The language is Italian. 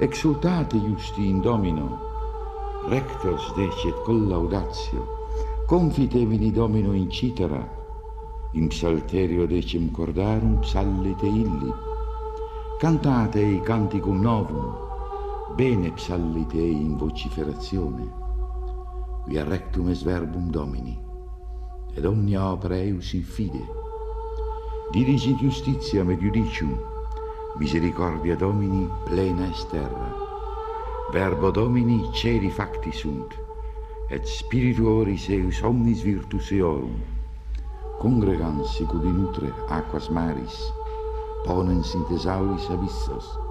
exultate justi in Domino, rectors decet collaudatio, confitevini Domino in citera, in psalterio decim cordarum psallite illi, cantatei canticum novum, bene psallitei in vociferazione, via rectum es verbum Domini, ed omnia opera eius in fide, dirigit justitiam et judicium, misericordia Domini plena est terra, verbo Domini celi facti sunt, et spirituoris eius omnis virtus eorum, congregans sicut in utre aquas maris, ponens in thesauris abyssos,